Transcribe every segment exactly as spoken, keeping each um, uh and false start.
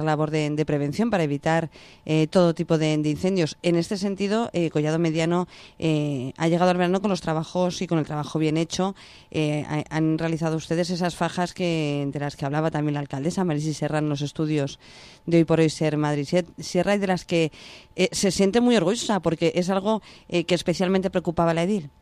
labor de, de prevención para evitar eh, todo tipo de, de incendios. En este sentido, eh, Collado Mediano eh, ha llegado al verano con los trabajos y con el trabajo bien hecho. Eh, ha, han realizado ustedes esas fajas que de las que hablaba también la alcaldesa Marisi Serra en los estudios de Hoy por Hoy Ser Madrid Sierra, y de las que eh, se siente muy orgullosa porque es algo eh, que especialmente preocupaba a la edil.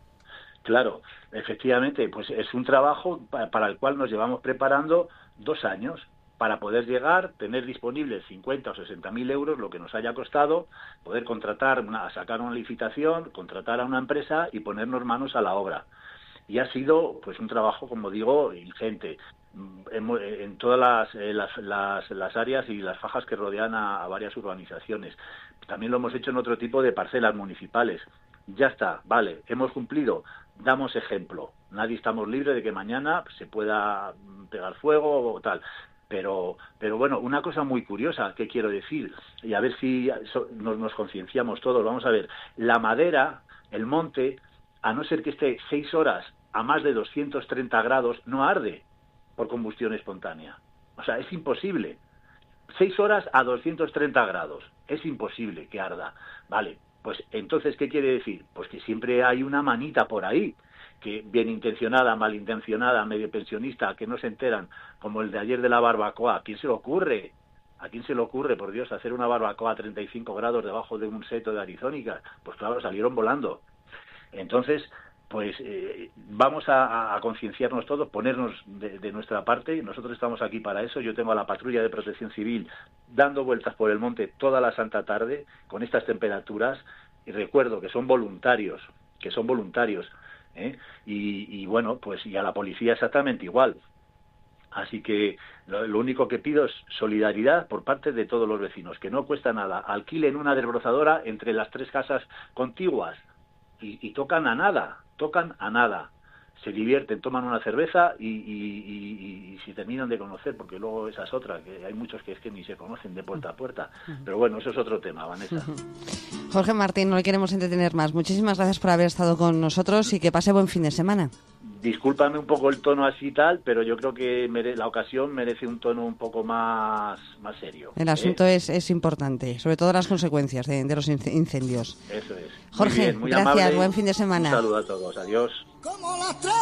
Claro, efectivamente, pues es un trabajo para el cual nos llevamos preparando dos años para poder llegar, tener disponibles cincuenta o sesenta mil euros, lo que nos haya costado, poder contratar, una, sacar una licitación, contratar a una empresa y ponernos manos a la obra. Y ha sido, pues, un trabajo, como digo, ingente en, en todas las, las, las, las áreas y las fajas que rodean a, a varias urbanizaciones. También lo hemos hecho en otro tipo de parcelas municipales. Ya está, vale, hemos cumplido, damos ejemplo. Nadie estamos libres de que mañana se pueda pegar fuego o tal. Pero, pero bueno, una cosa muy curiosa que quiero decir, y a ver si nos, nos concienciamos todos, vamos a ver, la madera, el monte, a no ser que esté seis horas a más de doscientos treinta grados, no arde por combustión espontánea. O sea, es imposible. Seis horas a doscientos treinta grados, es imposible que arda. Vale. Pues entonces, ¿qué quiere decir? Pues que siempre hay una manita por ahí, que bien intencionada, malintencionada, medio pensionista, que no se enteran, como el de ayer de la barbacoa. ¿A quién se le ocurre? ¿A quién se le ocurre, por Dios, hacer una barbacoa a treinta y cinco grados debajo de un seto de arizónica? Pues claro, salieron volando. Entonces, pues eh, vamos a, a concienciarnos todos, ponernos de, de nuestra parte. Nosotros estamos aquí para eso. Yo tengo a la patrulla de Protección Civil dando vueltas por el monte toda la santa tarde con estas temperaturas, y recuerdo que son voluntarios, que son voluntarios, ¿eh? y, y bueno, pues y a la policía exactamente igual. Así que lo, lo único que pido es solidaridad por parte de todos los vecinos, que no cuesta nada. Alquilen una desbrozadora entre las tres casas contiguas y, y tocan a nada, tocan a nada. Se divierten, toman una cerveza y, y, y, y se terminan de conocer, porque luego esa es otra, que hay muchos que es que ni se conocen de puerta a puerta. Pero bueno, eso es otro tema, Vanessa. Jorge Martín, no le queremos entretener más. Muchísimas gracias por haber estado con nosotros y que pase buen fin de semana. Discúlpame un poco el tono así y tal, pero yo creo que mere- la ocasión merece un tono un poco más, más serio. El asunto ¿eh? es, es importante, sobre todo las consecuencias de, de los incendios. Eso es. Jorge, muy bien, muy gracias, amable. buen fin de semana. Un saludo a todos, adiós.